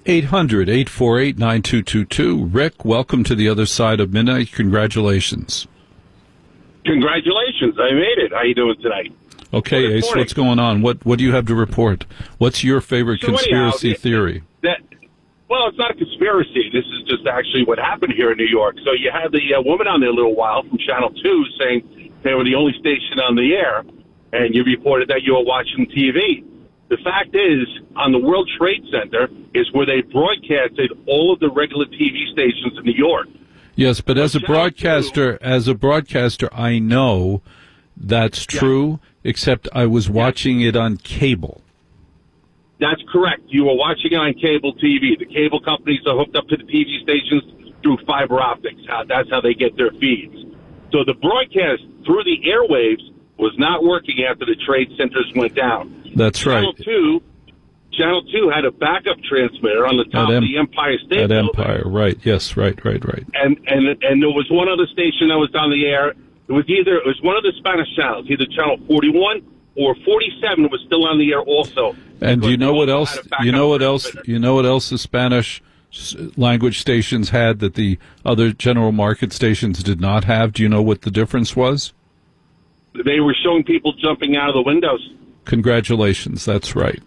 800-848-9222. Rick, welcome to the other side of midnight. Congratulations. Congratulations. I made it. How you doing tonight? Okay, Ace, what's going on? What do you have to report? What's your favorite conspiracy theory? Well, it's not a conspiracy. This is just actually what happened here in New York. So you had the woman on there a little while from Channel 2 saying they were the only station on the air, and you reported that you were watching TV. The fact is, on the World Trade Center is where they broadcasted all of the regular TV stations in New York. Yes, but as a broadcaster, I know that's true, except I was watching it on cable. That's correct. You were watching it on cable TV. The cable companies are hooked up to the TV stations through fiber optics. That's how they get their feeds. So the broadcast through the airwaves was not working after the trade centers went down. That's right. Channel 2 had a backup transmitter on the top of the Empire State Building. Empire, right. Yes, right. And there was one other station that was on the air. It was one of the Spanish channels, either Channel 41 or 47 was still on the air also. And do you know what else? You know what else the Spanish language stations had that the other general market stations did not have? Do you know what the difference was? They were showing people jumping out of the windows. Congratulations, that's right.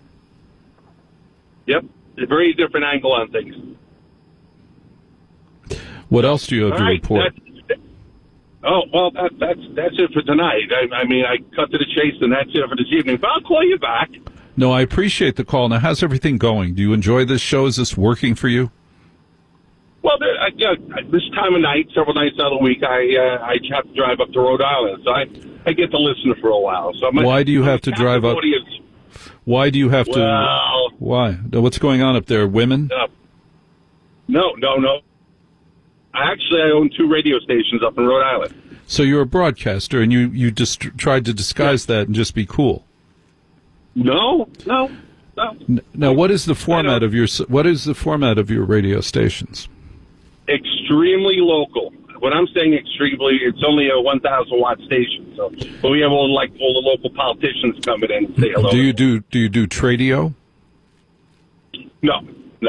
Yep, a very different angle on things. What else do you have to report? That's it for tonight. I mean, I cut to the chase, and that's it for this evening. But I'll call you back. No, I appreciate the call. Now, how's everything going? Do you enjoy this show? Is this working for you? Well, this time of night, several nights out of the week, I have to drive up to Rhode Island, so I get to listen for a while. So why do you have to drive up? Why do you have to? Well, why? What's going on up there? Women? No. I own 2 radio stations up in Rhode Island. So you're a broadcaster, and you just tried to disguise that and just be cool. No. Now, what is the format of your radio stations? Extremely local. When I'm saying extremely, it's only a 1,000-watt station. So, but we have all the local politicians coming in and say hello. Do you do Tradio? No.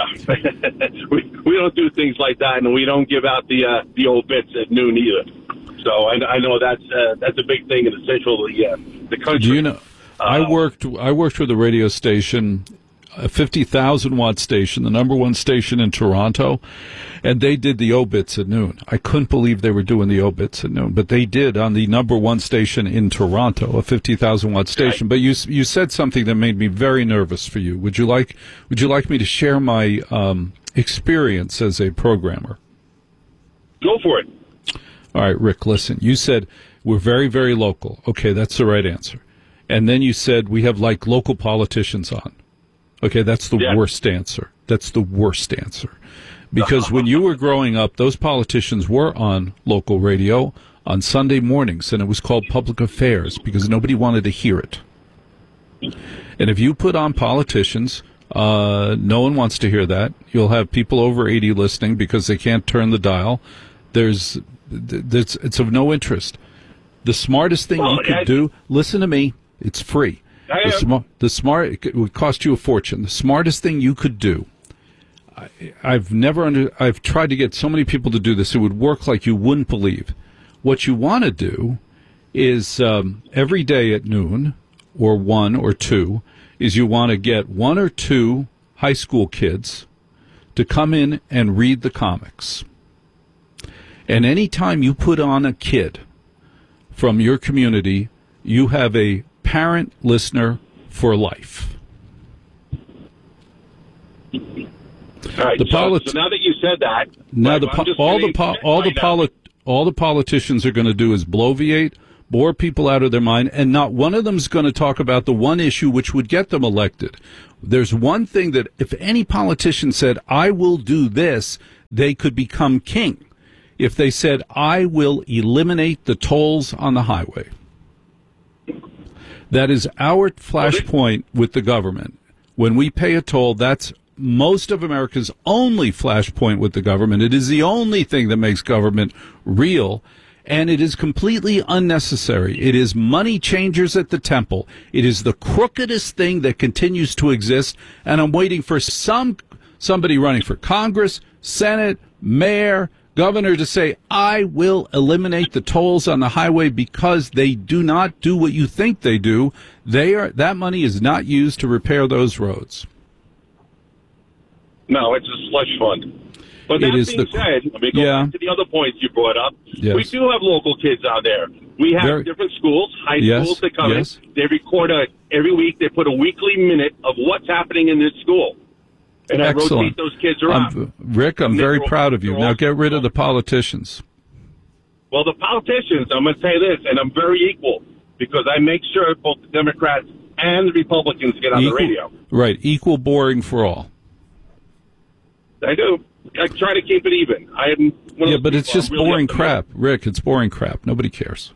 we don't do things like that, and we don't give out the old bits at noon either. So I know that's a big thing in the central of the country. Do you know? I worked with a radio station, a 50,000-watt station, the number one station in Toronto, and they did the obits at noon. I couldn't believe they were doing the obits at noon, but they did on the number one station in Toronto, a 50,000-watt station. But you said something that made me very nervous for you. Would you like me to share my experience as a programmer? Go for it. All right, Rick, listen. You said we're very, very local. Okay, that's the right answer. And then you said we have local politicians on. Okay, that's the worst answer. That's the worst answer. Because when you were growing up, those politicians were on local radio on Sunday mornings, and it was called Public Affairs because nobody wanted to hear it. And if you put on politicians, no one wants to hear that. You'll have people over 80 listening because they can't turn the dial. It's of no interest. The smartest thing you could do, listen to me, it's free. It would cost you a fortune. The smartest thing you could do, I've tried to get so many people to do this, it would work like you wouldn't believe. What you want to do is every day at noon, or 1 or 2, is you want to get 1 or 2 high school kids to come in and read the comics. And any time you put on a kid from your community, you have a parent listener for life. All right. So now that you said that, all the politicians are going to do is bloviate, bore people out of their mind, and not one of them is going to talk about the one issue which would get them elected. There's one thing that if any politician said, "I will do this," they could become king. If they said, "I will eliminate the tolls on the highway." That is our flashpoint with the government. When we pay a toll, that's most of America's only flashpoint with the government. It is the only thing that makes government real, and it is completely unnecessary. It is money changers at the temple. It is the crookedest thing that continues to exist, and I'm waiting for some somebody running for Congress, Senate, mayor, governor to say, I will eliminate the tolls on the highway because they do not do what you think they do. That money is not used to repair those roads. No, it's a slush fund. But that being said, let me go back to the other points you brought up. Yes. We do have local kids out there. We have different schools, high schools that come in. They record every week. They put a weekly minute of what's happening in this school. And I rotate those kids around. Rick, I'm very proud of you. Now get rid of the politicians. Well, the politicians, I'm going to say this, and I'm very equal, because I make sure both the Democrats and the Republicans get on the radio. Right, equal boring for all. I do. I try to keep it even. But it's just boring crap. Rick, it's boring crap. Nobody cares.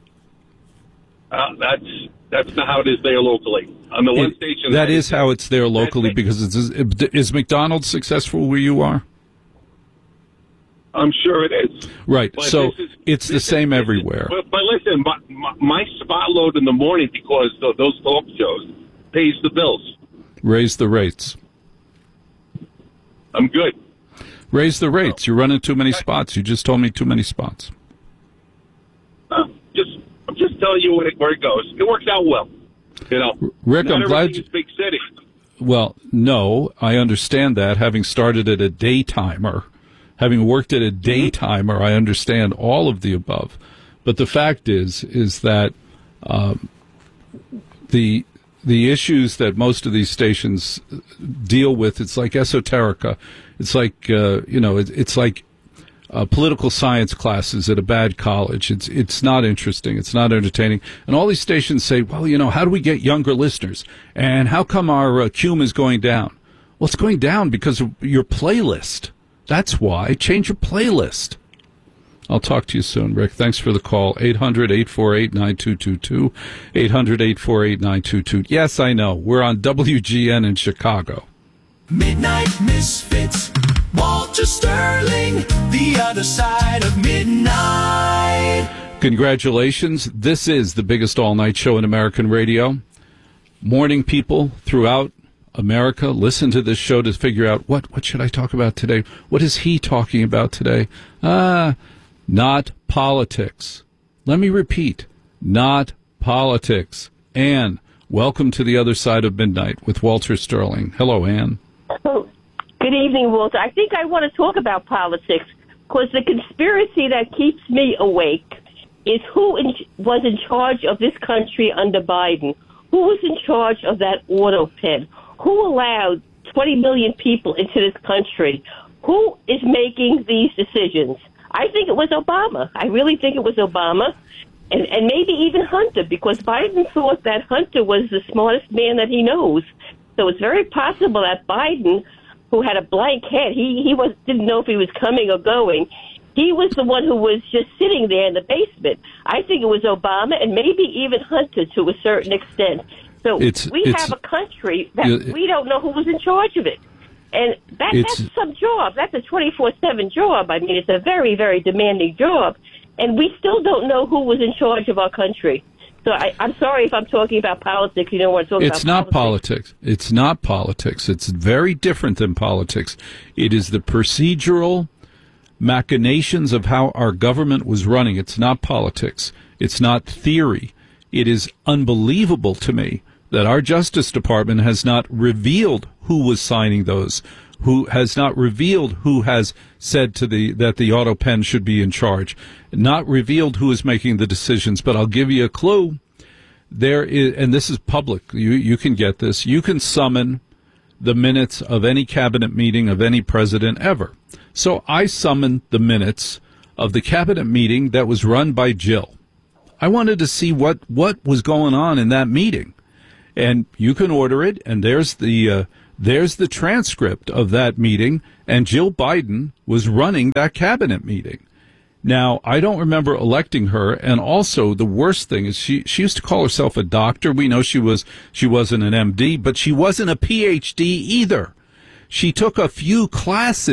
That's not how it is there locally. On the one station. That is how it's there locally, because is McDonald's successful where you are? I'm sure it is. Right. But so it's the same everywhere. But listen, my spot load in the morning, because of those talk shows, pays the bills. Raise the rates. I'm good. Raise the rates. You're running too many spots. You just told me too many spots. I'm just telling you where it goes. It works out well. You know, Rick, I'm glad. Big city. Well, no, I understand that. Having started at a daytimer, having worked at a daytimer, I understand all of the above. But the fact is that the issues that most of these stations deal with, it's like esoterica. It's like it's like political science classes at a bad college. It's not interesting. It's not entertaining. And all these stations say, well, how do we get younger listeners? And how come our cume is going down? Well, it's going down because of your playlist. That's why. Change your playlist. I'll talk to you soon, Rick. Thanks for the call. 800-848-9222. 800-848-9222. Yes, I know. We're on WGN in Chicago. Midnight Misfits. Walter Sterling. The other side of midnight. Congratulations. This is the biggest all-night show in American radio. Morning people throughout America listen to this show to figure out what should I talk about today? What is he talking about today? Not politics. Let me repeat, not politics. Ann, welcome to the other side of midnight with Walter Sterling. Hello, Ann. Oh, good evening, Walter. I think I want to talk about politics because the conspiracy that keeps me awake is who was in charge of this country under Biden. Who was in charge of that auto pen? Who allowed 20 million people into this country? Who is making these decisions? I think it was Obama. I really think it was Obama, and maybe even Hunter, because Biden thought that Hunter was the smartest man that he knows. So it's very possible that Biden, who had a blank head, he didn't know if he was coming or going. He was the one who was just sitting there in the basement. I think it was Obama and maybe even Hunter to a certain extent. So we have a country that we don't know who was in charge of it. And that's some job. That's a 24/7 job. I mean, it's a very, very demanding job. And we still don't know who was in charge of our country. So I'm sorry if I'm talking about politics. You don't want to talk about politics. It's not politics. It's not politics. It's very different than politics. It is the procedural machinations of how our government was running. It's not politics. It's not theory. It is unbelievable to me that our Justice Department has not revealed who was signing those, who has not revealed who has said that the auto pen should be in charge, not revealed who is making the decisions. But I'll give you a clue. There is, and this is public. You can get this. You can summon the minutes of any cabinet meeting of any president ever. So I summoned the minutes of the cabinet meeting that was run by Jill. I wanted to see what was going on in that meeting. And you can order it, and there's the transcript of that meeting, and Jill Biden was running that cabinet meeting. Now, I don't remember electing her, and also the worst thing is she used to call herself a doctor. We know she wasn't an MD, but she wasn't a PhD either. She took a few classes.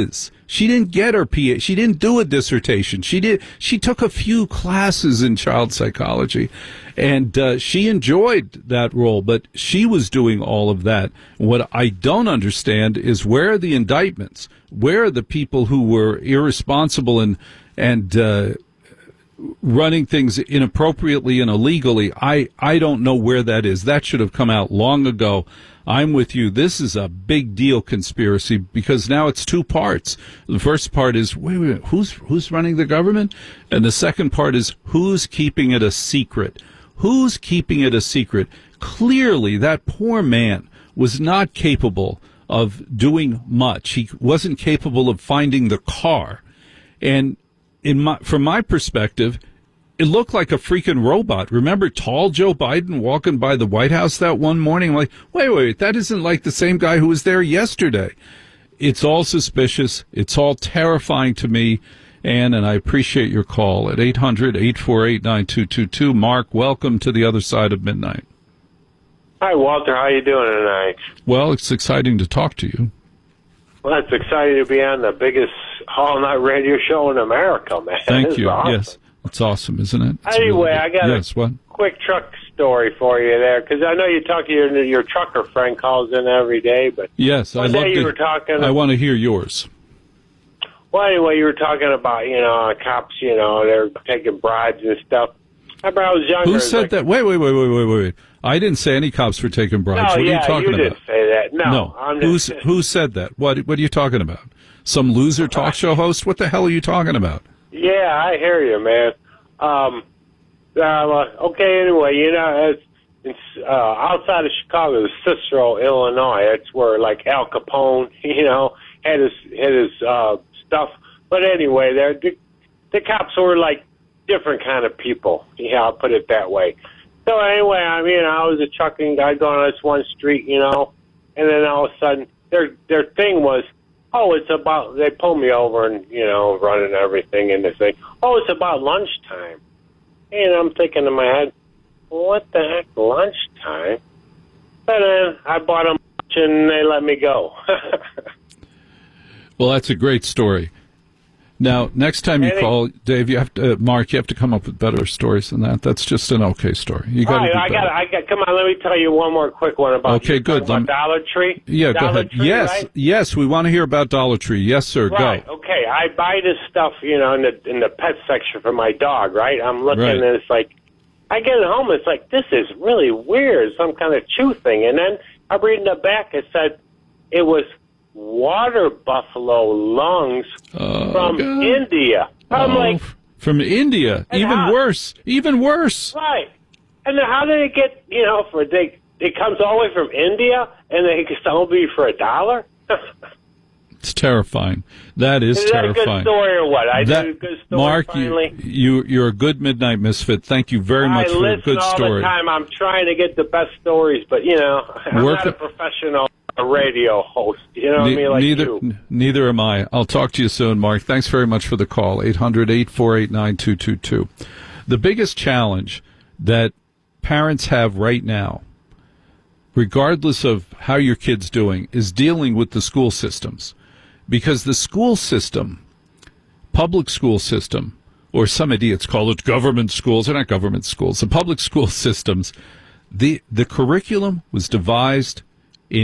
She didn't get her PhD. She didn't do a dissertation. She took a few classes in child psychology, and she enjoyed that role, but she was doing all of that. What I don't understand is, where are the indictments? Where are the people who were irresponsible and running things inappropriately and illegally? I don't know where that is. That should have come out long ago. I'm with you. This is a big deal conspiracy, because now it's two parts. The first part is, wait, who's running the government? And the second part is, who's keeping it a secret? Who's keeping it a secret? Clearly, that poor man was not capable of doing much. He wasn't capable of finding the car. And from my perspective, it looked like a freaking robot. Remember tall Joe Biden walking by the White House that one morning? I'm like, wait, that isn't like the same guy who was there yesterday. It's all suspicious. It's all terrifying to me. And I appreciate your call at 800-848-9222. Mark, welcome to the other side of midnight. Hi, Walter. How you doing tonight? Well, it's exciting to talk to you. Well, it's exciting to be on the biggest all-night radio show in America, man. Thank you. Awesome. Yes, it's awesome, isn't it? It's anyway, really I got a quick truck story for you there, because I know you talk to your trucker friend calls in every day, but yes, one day you were talking. I want to hear yours. Well, anyway, you were talking about, cops, they're taking bribes and stuff. I remember I was younger. Who said that? Wait. I didn't say any cops were taking bribes. No, what are you talking about? You didn't say that. No. Who said that? What are you talking about? Some loser talk show host? What the hell are you talking about? Yeah, I hear you, man. Okay, anyway, it's outside of Chicago, Cicero, Illinois. That's where, like, Al Capone, had his stuff. But anyway, the cops were like different kind of people. Yeah, I'll put it that way. So anyway, I was a trucking guy going on this one street, and then all of a sudden their thing was, they pulled me over and, running everything in the thing. It's about lunchtime. And I'm thinking in my head, what the heck, lunchtime? But then I bought them lunch and they let me go. Well, that's a great story. Now, next time you call, Dave, Mark, you have to come up with better stories than that. That's just an okay story. You got to come on, let me tell you one more quick one about Dollar Tree. Yeah, go ahead. Yes, we want to hear about Dollar Tree. Yes, sir, right. Go. Okay, I buy this stuff, in the pet section for my dog, right? I'm looking and it's like, I get it home, it's like, this is really weird, some kind of chew thing. And then I'm reading the back, it said it was water buffalo lungs from India. I'm like, from India, even worse. Right. And then how did it get, it comes all the way from India and they can sell me for $1? It's terrifying. That is terrifying. Is that a good story or what? I did a good story. Mark, finally. you're a good midnight misfit. Thank you very much for a good story. all the time. I'm trying to get the best stories, but I'm not a professional radio host. You know what I mean? Like neither am I. I'll talk to you soon, Mark. Thanks very much for the call. 800-848-9222. The biggest challenge that parents have right now, regardless of how your kid's doing, is dealing with the school systems. Because the school system, public school system, or some idiots call it government schools. They're not government schools. The public school systems, the curriculum was devised in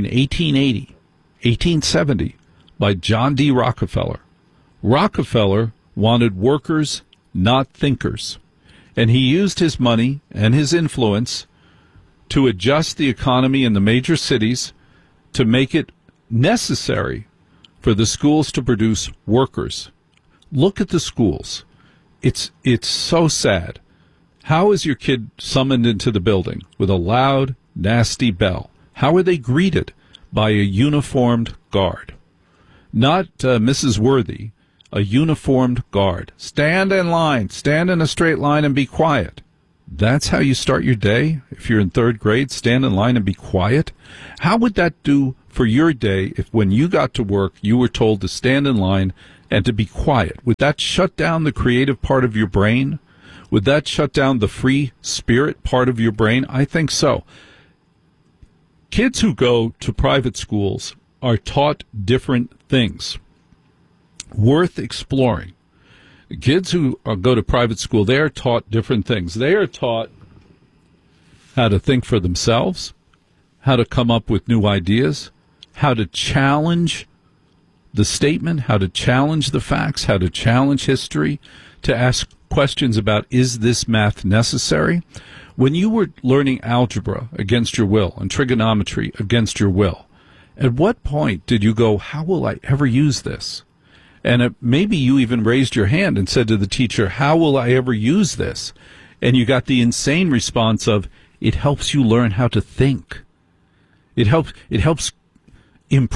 1870 by John D. Rockefeller. Rockefeller wanted workers, not thinkers. And he used his money and his influence to adjust the economy in the major cities to make it necessary for the schools to produce workers. Look at the schools. It's so sad. How is your kid summoned into the building with a loud, nasty bell? How are they greeted? By a uniformed guard. Not Mrs. Worthy, a uniformed guard. Stand in line, stand in a straight line and be quiet. That's how you start your day? If you're in third grade, stand in line and be quiet? How would that do for your day if when you got to work you were told to stand in line and to be quiet? Would that shut down the creative part of your brain? Would that shut down the free spirit part of your brain? I think so. Kids who go to private schools are taught different things. worth exploring. Kids who go to private school, they are taught different things. They are taught how to think for themselves, how to come up with new ideas, how to challenge the statement, how to challenge the facts, how to challenge history, to ask questions about, is this math necessary? When you were learning algebra against your will and trigonometry against your will, at what point did you go, how will I ever use this? And maybe you even raised your hand and said to the teacher, how will I ever use this? And you got the insane response of, it helps you learn how to think. It helps